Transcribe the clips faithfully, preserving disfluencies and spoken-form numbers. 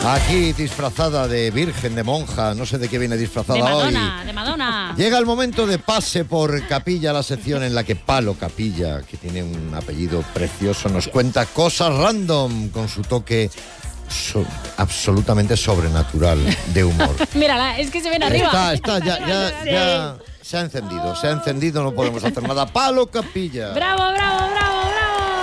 Aquí disfrazada de virgen, de monja, no sé de qué viene disfrazada de Madonna, hoy. De Madonna. Llega el momento de pase por Capilla, la sección en la que Palo Capilla, que tiene un apellido precioso, nos cuenta cosas random con su toque so- absolutamente sobrenatural de humor. Mírala, es que se ven arriba. Está, está, ya, ya, ya se ha encendido, se ha encendido, no podemos hacer nada. Palo Capilla. Bravo, bravo, bravo, bravo.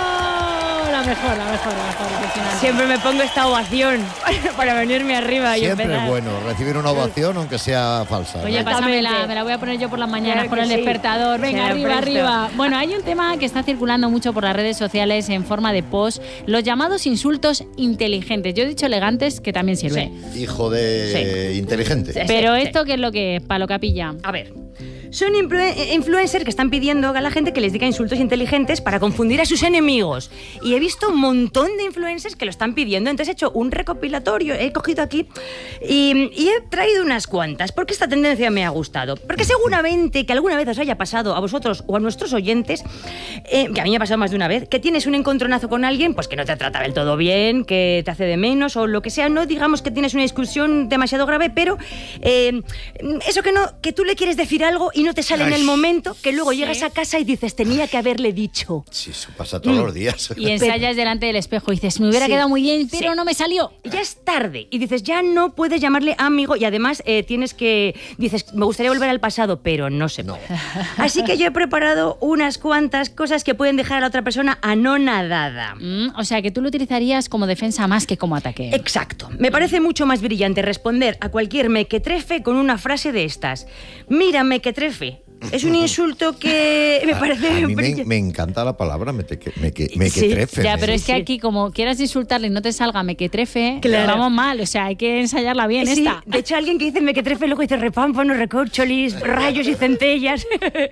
La mejor, la mejor, la mejor. Impresionante. Siempre me pongo esta ovación para venirme arriba y Siempre empezar. es bueno recibir una ovación, aunque sea falsa. Oye, ¿no? pásamela, me la voy a poner yo por las mañanas Claro con que el sí. despertador. Venga, Se la arriba, presto. arriba. Bueno, hay un tema que está circulando mucho por las redes sociales en forma de post, los llamados insultos inteligentes. Yo he dicho elegantes, que también sirve. Hijo de inteligente. Sí. Pero esto, ¿qué es lo que es, Palo Capilla? A ver, son influ- influencers que están pidiendo a la gente que les diga insultos inteligentes para confundir a sus enemigos. Y he visto un montón de influencers que lo están pidiendo. Entonces he hecho un recopilatorio, he cogido aquí y, y he traído unas cuantas, porque esta tendencia me ha gustado. Porque seguramente que alguna vez os haya pasado a vosotros o a nuestros oyentes, eh, que a mí me ha pasado más de una vez, que tienes un encontronazo con alguien pues que no te trata del todo bien, que te hace de menos o lo que sea. No digamos que tienes una discusión demasiado grave, pero eh, eso que no, que tú le quieres decir algo y no te sale Ay. en el momento, que luego Sí. llegas a casa y dices, tenía que haberle dicho. Sí, eso pasa todos los días. Y ensayas delante del espejo y dices, me hubiera Sí. quedado muy bien, pero Sí. no me salió. Ya es tarde y dices, ya no puedes llamarle amigo y además eh, tienes que, dices, me gustaría volver al pasado, pero no se No. puede. Así que yo he preparado unas cuantas cosas que pueden dejar a la otra persona anonadada. Mm, o sea, que tú lo utilizarías como defensa más que como ataque. Exacto. Me parece mucho más brillante responder a cualquier mequetrefe con una frase de estas. Mira, mequetrefe. Es un insulto que me parece A mí me, brillante. me encanta la palabra me, te, me, que, me Sí, que trefe. Ya, me- pero es que Sí. aquí, como quieras insultarle y no te salga mequetrefe, Claro. vamos mal. O sea, hay que ensayarla bien Sí, esta. de hecho, alguien que dice mequetrefe luego dice repánfanos, recorcholis, rayos y centellas.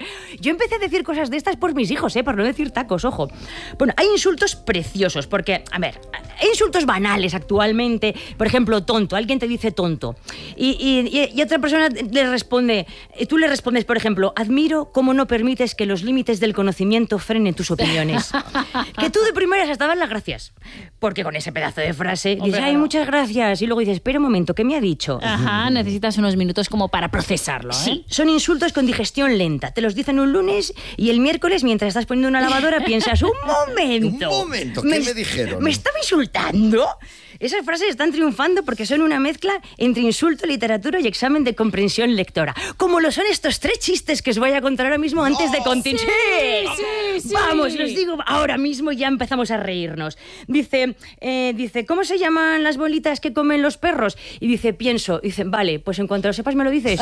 Yo empecé a decir cosas de estas por mis hijos, ¿eh? Por no decir tacos, ojo. Bueno, hay insultos preciosos, porque, a ver, hay insultos banales actualmente. Por ejemplo, tonto. Alguien te dice tonto. Y, y, y otra persona le responde, tú le respondes, por ejemplo, admiro cómo no permites que los límites del conocimiento frenen tus opiniones. Que tú de primeras hasta das las gracias. Porque con ese pedazo de frase dices, Hombre, ay, no. muchas gracias. Y luego dices, espera un momento, ¿qué me ha dicho? Ajá, necesitas unos minutos como para procesarlo, ¿eh? Sí, son insultos con digestión lenta. Te los dicen un lunes y el miércoles, mientras estás poniendo una lavadora, piensas, un momento. Un momento, ¿qué me dijeron? ¿Me estaba insultando? Esas frases están triunfando porque son una mezcla entre insulto, literatura y examen de comprensión lectora. Como lo son estos tres chistes que os voy a contar ahora mismo antes de continuar. sí, sí, sí. Vamos, los digo ahora mismo y ya empezamos a reírnos. Dice, eh, dice, ¿cómo se llaman las bolitas que comen los perros? Y dice, pienso. Dice, vale, pues en cuanto lo sepas me lo dices.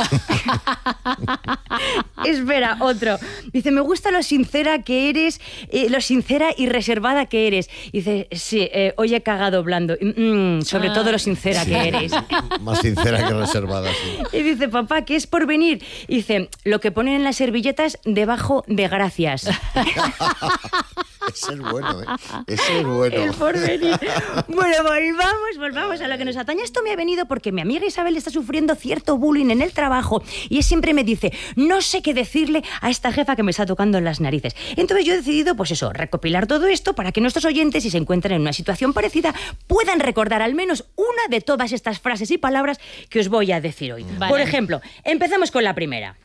Espera, otro. Dice, me gusta lo sincera que eres, eh, lo sincera y reservada que eres. Dice, sí, eh, hoy he cagado blando. Mm, sobre Ah. todo lo sincera Sí. que eres. Más sincera que reservada, sí. Y dice, papá, ¿qué es por venir? Y dice, lo que ponen en las servilletas debajo de gracias. Ese es bueno, ¿eh? Ese es bueno. El porvenir. Bueno, volvamos, volvamos a lo que nos atañe. Esto me ha venido porque mi amiga Isabel está sufriendo cierto bullying en el trabajo y siempre me dice, no sé qué decirle a esta jefa que me está tocando en las narices. Entonces yo he decidido, pues eso, recopilar todo esto para que nuestros oyentes, si se encuentran en una situación parecida, puedan recordar al menos una de todas estas frases y palabras que os voy a decir hoy. Vale. Por ejemplo, empezamos con la primera.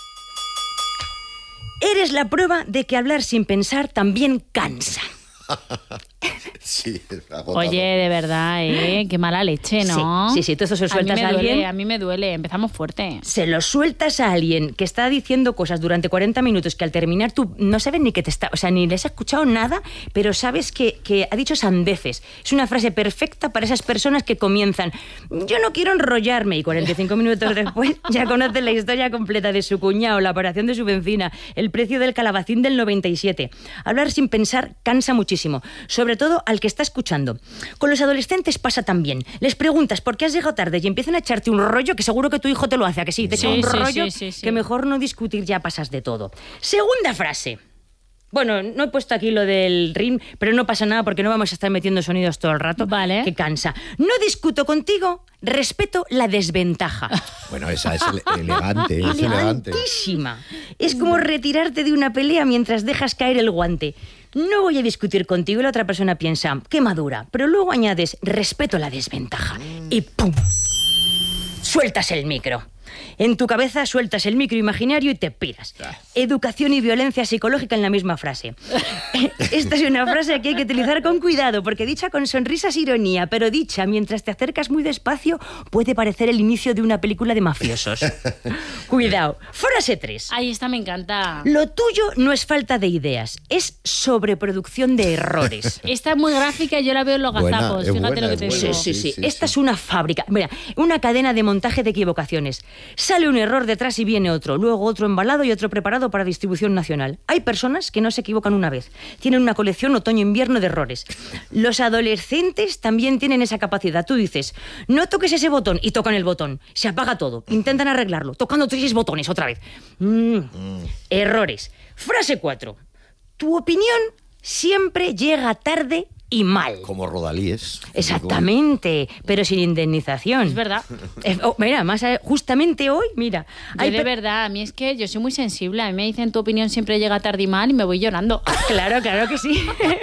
Eres la prueba de que hablar sin pensar también cansa. Sí, agotado. Oye, de verdad, ¿eh? Qué mala leche, ¿no? Sí, sí, sí, tú eso se lo sueltas a, mí a me duele, alguien. a mí me duele, empezamos fuerte. Se lo sueltas a alguien que está diciendo cosas durante cuarenta minutos que al terminar tú no sabes ni que te está... O sea, ni les has escuchado nada, pero sabes que, que ha dicho sandeces. Es una frase perfecta para esas personas que comienzan, yo no quiero enrollarme, y cuarenta y cinco minutos después ya conocen la historia completa de su cuñado, la operación de su vecina, el precio del calabacín del noventa y siete. Hablar sin pensar cansa muchísimo, sobre todo al que está escuchando. Con los adolescentes pasa también. Les preguntas por qué has llegado tarde y empiezan a echarte un rollo que seguro que tu hijo te lo hace, ¿a que sí? Te echa Sí, un sí, rollo sí, sí, sí. que mejor no discutir, ya pasas de todo. Segunda frase. Bueno, no he puesto aquí lo del rim, pero no pasa nada porque no vamos a estar metiendo sonidos todo el rato. Vale. Que cansa. No discuto contigo, respeto la desventaja. Bueno, esa es ele- elegante, es elegante. Elegantísima. Es como retirarte de una pelea mientras dejas caer el guante. No voy a discutir contigo y la otra persona piensa, qué madura, pero luego añades, respeto la desventaja. y ¡pum! Sueltas el micro. En tu cabeza sueltas el micro imaginario y te piras. Educación y violencia psicológica en la misma frase. Esta es una frase que hay que utilizar con cuidado, porque dicha con sonrisas e ironía, pero dicha mientras te acercas muy despacio, puede parecer el inicio de una película de mafiosos. Cuidado. Frase tres. Ay, esta me encanta. Lo tuyo no es falta de ideas, es sobreproducción de errores. Esta es muy gráfica y yo la veo en los Buena, gazapos. es Fíjate buena, lo que te es digo. buena. Sí, sí, sí. Sí, sí, Esta sí. es una fábrica. Mira, una cadena de montaje de equivocaciones. Sale un error detrás y viene otro, luego otro embalado y otro preparado para distribución nacional. Hay personas que no se equivocan una vez. Tienen una colección otoño-invierno de errores. Los adolescentes también tienen esa capacidad. Tú dices, no toques ese botón, y tocan el botón. Se apaga todo. Intentan arreglarlo, tocando tres botones otra vez. Mm. Mm. Errores. Frase cuatro. Tu opinión siempre llega tarde y mal. Como Rodalíes. Exactamente, pero sin indemnización. Es verdad. Eh, oh, mira, más a- justamente hoy, mira. Yo hay de pe- verdad, a mí es que yo soy muy sensible. A mí me dicen tu opinión siempre llega tarde y mal y me voy llorando. Claro, claro que sí.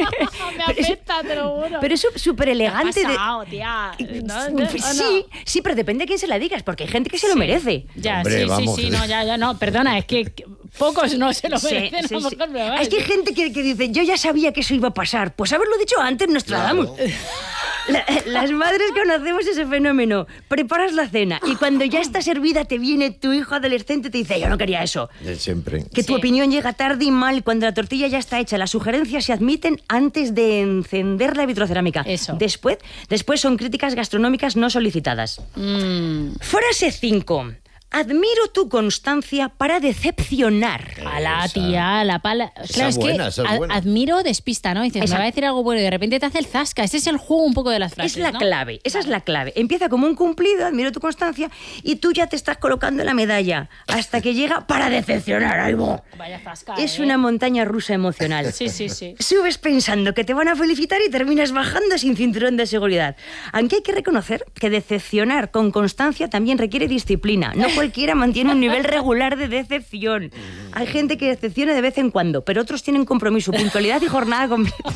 Me Pero es- afecta, te lo juro. Pero es sú- súper elegante. ¿Qué ha pasado, tía? No, no, Sí, no. sí, pero depende a quién se la digas, porque hay gente que se lo Sí. merece. Ya, Hombre, sí, vamos, sí, sí, que- no, ya, ya, no, perdona, es que que pocos no se lo Sí, merecen, sí, a lo sí. mejor me va a Es que hay decir. gente que, que dice, yo ya sabía que eso iba a pasar. Pues haberlo dicho antes, Nostradamus. Claro. La- las madres conocemos ese fenómeno. Preparas la cena y cuando ya está servida te viene tu hijo adolescente y te dice, yo no quería eso. De siempre. Que tu Sí. opinión llega tarde y mal cuando la tortilla ya está hecha. Las sugerencias se admiten antes de encender la vitrocerámica. Eso. Después, después son críticas gastronómicas no solicitadas. Mm, Frase cinco. Admiro tu constancia para decepcionar. a la Esa- tía, la pala. esa Claro, es es buena, que esa es a- buena. admiro despista, ¿no? Dices, Esa- me va a decir algo bueno y de repente te hace el zasca. Ese es el juego un poco de las frases, Es la ¿no? clave, esa es la clave. Empieza como un cumplido, admiro tu constancia, y tú ya te estás colocando la medalla hasta que llega para decepcionar. ¡Ay, bo! Vaya zasca, Es ¿eh? una montaña rusa emocional. Sí, sí, sí. Subes pensando que te van a felicitar y terminas bajando sin cinturón de seguridad. Aunque hay que reconocer que decepcionar con constancia también requiere disciplina. No cualquiera mantiene un nivel regular de decepción. Hay gente que decepciona de vez en cuando, pero otros tienen compromiso, puntualidad y jornada completa.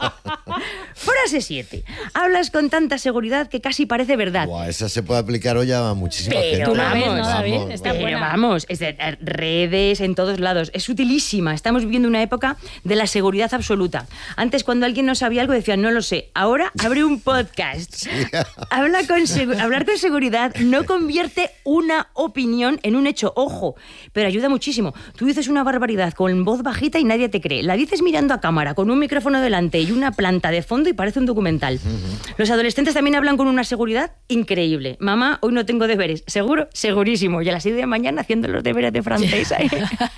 Frase siete. Hablas con tanta seguridad que casi parece verdad. Buah, esa se puede aplicar hoy a muchísima Pero gente. Tú la ves, vamos, ¿no, David? Está Pero buena. vamos, es de, eh, redes en todos lados. Es utilísima. Estamos viviendo una época de la seguridad absoluta. Antes, cuando alguien no sabía algo, decían, no lo sé. Ahora abre un podcast. Habla con segu- hablar con seguridad no convierte una opinión en un hecho. Ojo, pero ayuda muchísimo. Tú dices una barbaridad con voz bajita y nadie te cree. La dices mirando a cámara, con un micrófono delante y una planta de fondo y parece un documental. Los adolescentes también hablan con una seguridad increíble. Mamá, hoy no tengo deberes. ¿Seguro? Segurísimo. Y a las seis de la mañana haciendo los deberes de francés. ¿eh?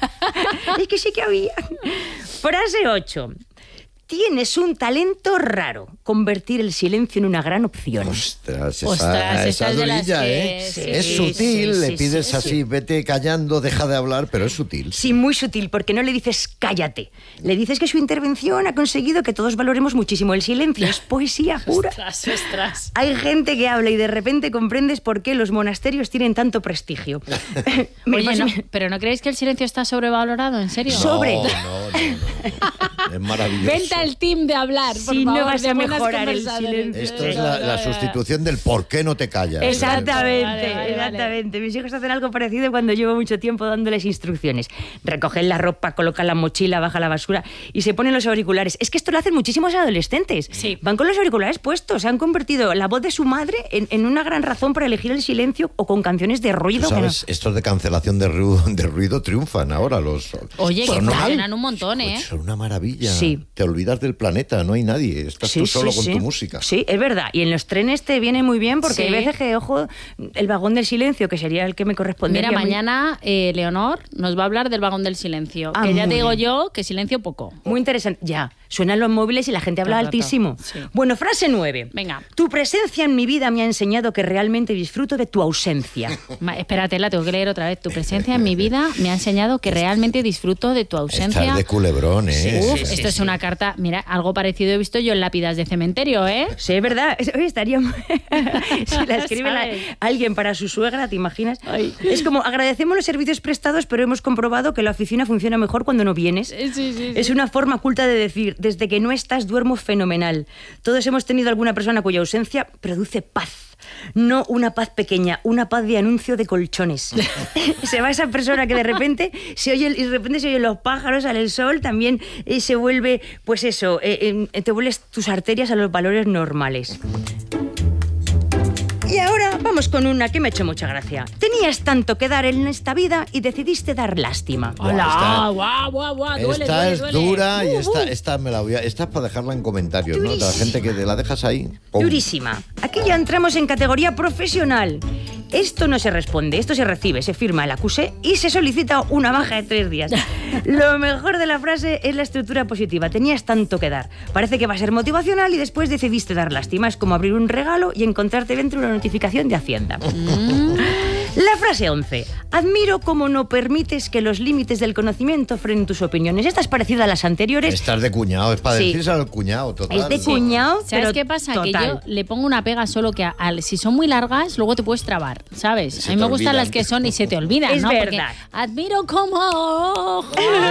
Es que sí que había. Frase ocho. Tienes un talento raro. Convertir el silencio en una gran opción. Ostras, esa, Ostras, esa esa es de las durilla, que- ¿eh? sí, es sí, sutil, sí, le sí, pides sí, así, sí. vete callando, deja de hablar, pero es sutil. Sí, muy sutil, porque no le dices cállate. Le dices que su intervención ha conseguido que todos valoremos muchísimo. El silencio es poesía pura. Ostras, ostras. Hay gente que habla y de repente comprendes por qué los monasterios tienen tanto prestigio. Me Oye, pasa- no, ¿pero no creéis que el silencio está sobrevalorado? ¿En serio? No. sobre. No, no, no, no. Es maravilloso. Vente al team de hablar, por Si no favor, vas de a buenas mejorar el conversaciones. silencio. Esto es la, la sustitución del por qué no te callas. Exactamente, Vale, vale, exactamente. Mis hijos hacen algo parecido cuando llevo mucho tiempo dándoles instrucciones. Recogen la ropa, colocan la mochila, baja la basura y se ponen los auriculares. Es que esto lo hacen muchísimos adolescentes. Sí. Van con los auriculares puestos, se han convertido la voz de su madre en, en una gran razón para elegir el silencio o con canciones de Tú ruido. que no- sabes, estos de cancelación de ruido, de ruido triunfan ahora los. Oye, que Son una- funcionan un montón, ¿eh? Son una maravilla. Sí. Te olvidas del planeta, no hay nadie. Estás Sí, tú sí, solo con sí. tu música. Sí, es verdad. Y en los trenes te viene muy bien porque Sí. hay veces que, ojo, el vagón del silencio, que sería el que me correspondería. Mira, muy- mañana eh, Leonor nos va a hablar del vagón del silencio. Ah, que ya muy te digo bien. yo que silencio poco. Muy interesante. Ya, suenan los móviles y la gente habla Todo el rato, altísimo. sí. Bueno, frase nueve. Venga. Tu presencia en mi vida me ha enseñado que realmente disfruto de tu ausencia. Ma- espérate, la tengo que leer otra vez. Tu presencia en mi vida me ha enseñado que realmente disfruto de tu ausencia. Estás de culebrón, ¿eh? Uf, sí, esto es una carta. Mira, algo parecido he visto yo en lápidas de cementerio, ¿eh? Sí, es verdad. Es- Oye, estaría... muy- si la escribe la- ¿Sabes? alguien para su suegra, ¿te imaginas? Ay. Es como, agradecemos los servicios prestados, pero hemos comprobado que la oficina funciona mejor cuando no vienes. Sí, sí, sí. Es una forma culta de decir, desde que no estás duermo fenomenal. Todos hemos tenido alguna persona cuya ausencia produce paz. No una paz pequeña, una paz de anuncio de colchones. Se va esa persona que de repente se oye, y de repente se oyen los pájaros, sale el sol, también eh, se vuelve, pues eso, eh, eh, te vuelves tus arterias a los valores normales. Y ahora vamos con una que me ha hecho mucha gracia. Tenías tanto que dar en esta vida y decidiste dar lástima. Hola, guau, guau, guau, duele, Esta duele, es duele. dura y Uh, esta, uh. esta me la voy a, esta es para dejarla en comentarios, ¿no? De la gente que te la dejas ahí. ¡Pum! Durísima. Aquí ya entramos en categoría profesional. Esto no se responde, esto se recibe, se firma el acusé y se solicita una baja de tres días. Lo mejor de la frase es la estructura positiva. Tenías tanto que dar. Parece que va a ser motivacional y después decidiste dar lástima. Es como abrir un regalo y encontrarte dentro una notificación de Hacienda. Mm. La frase once. Admiro cómo no permites que los límites del conocimiento frenen tus opiniones. Esta es parecida a las anteriores. Esta es de cuñado, es para Sí. decirse al cuñado, total. Es de cuñado, ¿Sabes pero qué pasa? total. Que yo le pongo una pega solo que a- al, si son muy largas, luego te puedes trabar, ¿sabes? Se a mí me te gustan olvidan. las que son y se te olvidan, Es ¿no? verdad. Porque admiro cómo...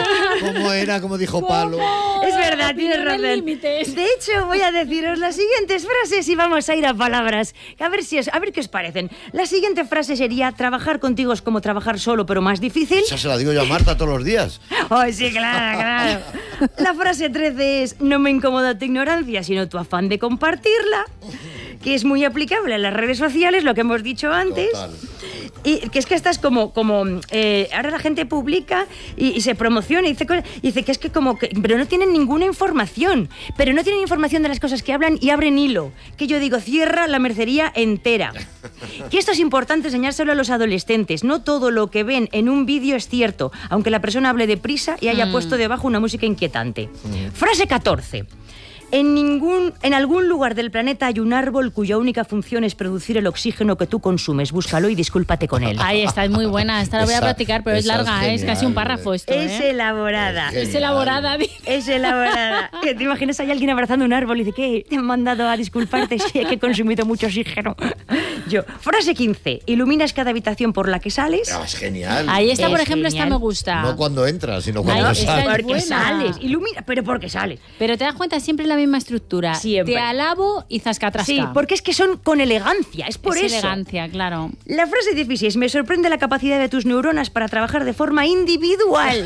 ¿Cómo era? Como dijo Palo. Es verdad, tienes Opinión en razón. límites. De hecho, voy a deciros las siguientes frases y vamos a ir a palabras. A ver, si os, a ver qué os parecen. La siguiente frase sería: trabajar contigo es como trabajar solo, pero más difícil. Esa se la digo yo a Marta todos los días. Oh, sí, claro, claro. La frase trece es: no me incomoda tu ignorancia, sino tu afán de compartirla, que es muy aplicable a las redes sociales, lo que hemos dicho antes. Total. Y que es que estás como, como eh, ahora la gente publica y, y se promociona y dice, cosas, y dice que es que como que, pero no tienen ninguna información, pero no tienen información de las cosas que hablan y abren hilo. Que yo digo, cierra la mercería entera. Que esto es importante enseñárselo a los adolescentes. No todo lo que ven en un vídeo es cierto, aunque la persona hable deprisa y haya Mm. puesto debajo una música inquietante. Frase catorce. En, ningún, en algún lugar del planeta hay un árbol cuya única función es producir el oxígeno que tú consumes. Búscalo y discúlpate con él. Ahí está, es muy buena. Esta la voy a Esa- practicar, pero es esa es larga, ¿eh? Es casi un genial, párrafo esto, Es ¿eh? elaborada. Es Es elaborada, dice. Es elaborada. Que te imaginas hay alguien abrazando un árbol y dice, ¿qué? Te han mandado a disculparte si he consumido mucho oxígeno. Yo, frase quince. Iluminas cada habitación por la que sales. Ah, es genial. Ahí está, Es por ejemplo, genial. esta me gusta. No cuando entras, sino cuando Ahí está sales. el- Porque buena. sales. Ilumina, pero porque sales. Pero te das cuenta, siempre la misma estructura. Siempre. Te alabo y zascatrasca. Sí, porque es que son con elegancia. Es por es eso. elegancia, claro. La frase dieciséis. Me sorprende la capacidad de tus neuronas para trabajar de forma individual.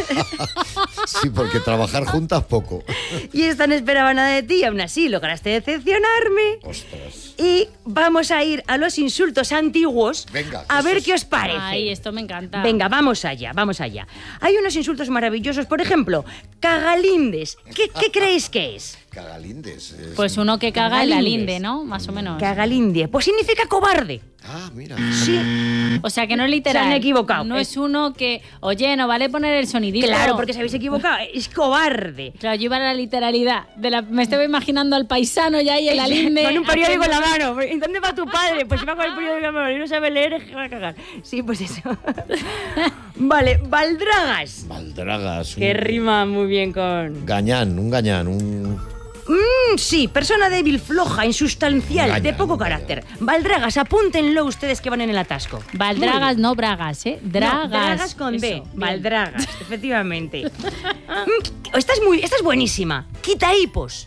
Sí, porque trabajar juntas poco. Y esta no esperaba nada de ti y aún así lograste decepcionarme. Ostras. Y vamos a ir a los insultos antiguos. Venga, a eso ver es- qué os parece. Ay, esto me encanta. Venga, vamos allá, vamos allá. Hay unos insultos maravillosos, por ejemplo, cagalindes. ¿Qué, qué creéis que es? Cagalindes. es- Pues uno que caga en la Cagalíndes. linde, ¿no? Más o menos. Cagalinde. Pues significa cobarde. Ah, mira. Sí. O sea, que no es literal. Se han equivocado. No Es- es uno que, oye, no vale poner el sonidito. Claro, porque se habéis equivocado. Es cobarde. Claro, yo iba a la literalidad. De la, me estaba imaginando al paisano ya y el alinde. Con un periódico en la haciendo- mano. ¿Y dónde va tu padre? Pues iba con el periódico en la mano y no sabe leer, es que va a cagar. Sí, pues eso. Vale, baldragas. Maldragas. Que un rima muy bien con... Gañán, un gañán, un... Mm, sí, persona débil, floja, insustancial, Gañán, de poco gañán. carácter. Baldragas, apúntenlo ustedes que van en el atasco. Valdragas, no bragas, ¿eh? Dragas. No, dragas con Eso, D. bien. Valdragas, efectivamente. Mm, esta, es muy, esta es buenísima. Quita hipos.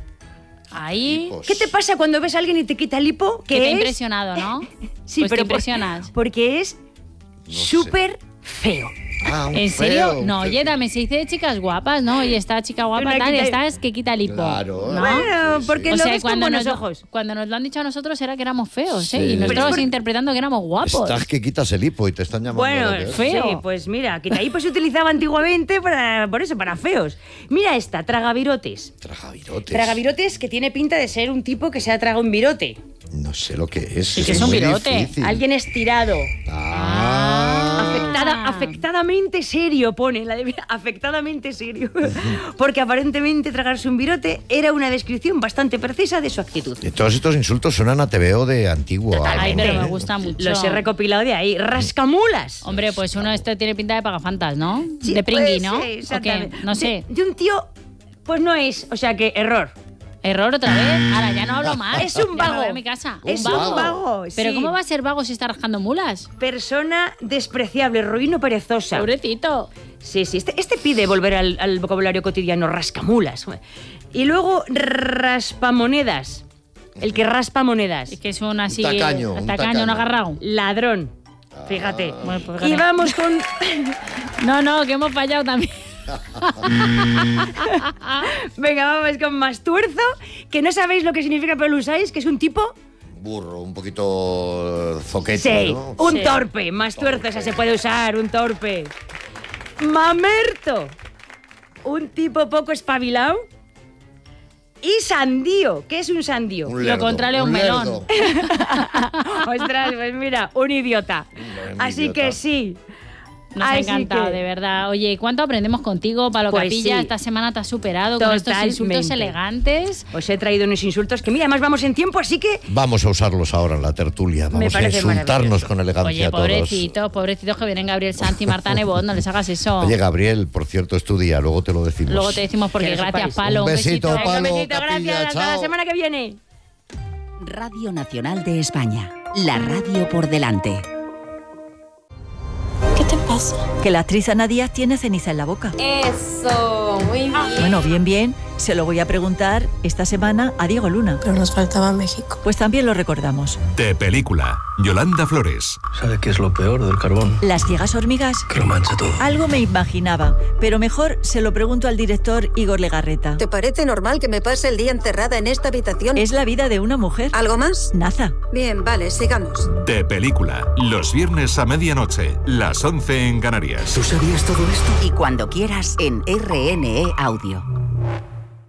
Ahí. Hipos. ¿Qué te pasa cuando ves a alguien y te quita el hipo? Que ¿Qué te ha es? impresionado, ¿no? Sí, Pues te pero por- impresionas. porque es No sé. súper feo. Ah, un ¿En feo, serio? un No, feo. oye, también se dice de chicas guapas, ¿no? Y esta chica guapa Una tal, y quita- esta es que quita el hipo. Claro. ¿no? Bueno, Sí, sí. porque O lo sea, ves con cuando buenos nos, ojos. cuando nos lo han dicho a nosotros era que éramos feos, ¿eh? Sí. Y Pero nosotros es por- interpretando que éramos guapos. Estás que quitas el hipo y te están llamando. Bueno, lo que es. feo. sí, pues mira, quita hipo se utilizaba antiguamente para, por eso, para feos. Mira esta, tragavirotes. Tragavirotes. Tragavirotes que tiene pinta de ser un tipo que se ha tragado un virote. No sé lo que es. Sí, que es un muy virote. difícil. Alguien estirado. Ah. Afectada, afectadamente serio, pone. La de, afectadamente serio. Porque aparentemente tragarse un virote era una descripción bastante precisa de su actitud. Y todos estos insultos suenan a T V O de antiguo. Ay, Totalmente. pero me gusta mucho. Los he recopilado de ahí. Rascamulas. Hombre, pues uno este tiene pinta de pagafantas, ¿no? Sí, de pringui, pues, ¿no? sí, ¿O qué? exactamente. No sé. De, de un tío, pues no es. O sea que, error. Error otra vez. Ahora ya no hablo más. Es un Ya me vago. voy a mi casa. Es Un un vago. vago. Pero sí. ¿cómo va a ser vago si está rajando mulas? Persona despreciable, ruino perezosa. Pobrecito. Sí, sí. Este, este pide volver al, al vocabulario cotidiano, rascamulas. Y luego, raspamonedas. El que raspa monedas. Es que es un así... Un tacaño, un un tacaño, tacaño. un agarrado. Ladrón. Fíjate. Bueno, pues Y fíjate. vamos con... No, no, que hemos fallado también. Venga, vamos con Mastuerzo, que no sabéis lo que significa, pero lo usáis, que es un tipo... Burro, un poquito zoquete, Sí, ¿no? un Sí. torpe. Mastuerzo, esa se puede usar, un torpe. Mamerto, un tipo poco espabilado. Y sandío, ¿qué es un sandío? Un Lo lerdo, contrario a un melón. lerdo. Ostras, pues mira, un idiota. Un Así idiota. que sí. Nos ha Así encantado, que- de verdad. Oye, ¿cuánto aprendemos contigo, Palo Pues Capilla? sí. Esta semana te has superado con estos insultos Totalmente. elegantes. Os he traído unos insultos que, mira, además vamos en tiempo, así que... Vamos a usarlos ahora en la tertulia. Vamos a parece insultarnos maravilloso. con elegancia Oye, a todos. pobrecitos, pobrecitos que vienen Gabriel Sanz y Marta Nebot, no les hagas eso. Oye, Gabriel, por cierto, es tu día, luego te lo decimos. Luego te decimos porque Que lo gracias, sepáis. Palo. Un besito, Venga, Palo, besito, Capilla, gracias, hasta la chao. semana que viene. Radio Nacional de España. La radio por delante. ¿Qué te pasa? Que la actriz Ana Díaz tiene ceniza en la boca. Eso, muy bien. Bueno, bien, bien. Se lo voy a preguntar esta semana a Diego Luna. Pero nos faltaba México. Pues también lo recordamos. De película, Yolanda Flores. ¿Sabe qué es lo peor del carbón? Las ciegas hormigas. Que lo mancha todo. Algo me imaginaba, pero mejor se lo pregunto al director Igor Legarreta. ¿Te parece normal que me pase el día encerrada en esta habitación? Es la vida de una mujer. ¿Algo más? Naza. Bien, vale, sigamos. De película, los viernes a medianoche, las once en Canarias. ¿Tú sabías todo esto? Y cuando quieras en R N E Audio.